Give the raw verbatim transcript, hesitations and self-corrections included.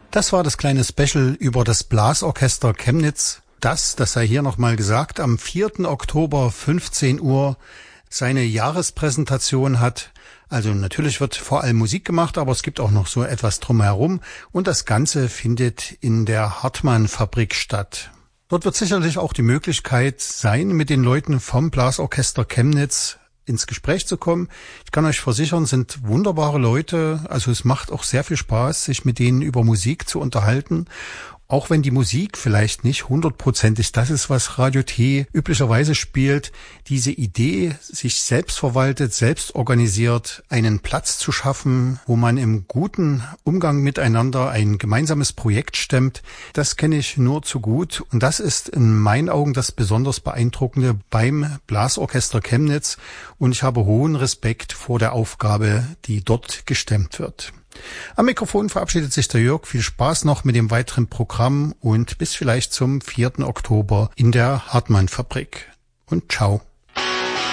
Das war das kleine Special über das Blasorchester Chemnitz, das, das sei hier nochmal gesagt, am vierten Oktober fünfzehn Uhr seine Jahrespräsentation hat. Also natürlich wird vor allem Musik gemacht, aber es gibt auch noch so etwas drumherum und das Ganze findet in der Hartmann-Fabrik statt. Dort wird sicherlich auch die Möglichkeit sein, mit den Leuten vom Blasorchester Chemnitz ins Gespräch zu kommen. Ich kann euch versichern, sind wunderbare Leute. Also es macht auch sehr viel Spaß, sich mit denen über Musik zu unterhalten. Auch wenn die Musik vielleicht nicht hundertprozentig das ist, was Radio T üblicherweise spielt, diese Idee, sich selbst verwaltet, selbst organisiert, einen Platz zu schaffen, wo man im guten Umgang miteinander ein gemeinsames Projekt stemmt, das kenne ich nur zu gut. Und das ist in meinen Augen das besonders Beeindruckende beim Blasorchester Chemnitz. Und ich habe hohen Respekt vor der Aufgabe, die dort gestemmt wird. Am Mikrofon verabschiedet sich der Jörg. Viel Spaß noch mit dem weiteren Programm und bis vielleicht zum vierten Oktober in der Hartmann-Fabrik. Und ciao.